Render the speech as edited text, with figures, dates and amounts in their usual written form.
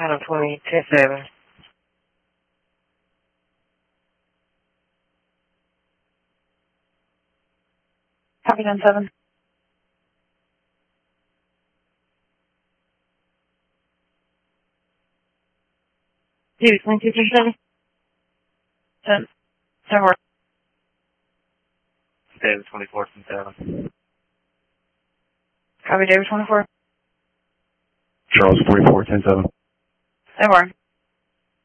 Adam 20, 10-7. Copy 10-7. David 22, 10-7. 10 work. David 24, 10-7. Copy David 24. Charles 44, 10-7. 10 work.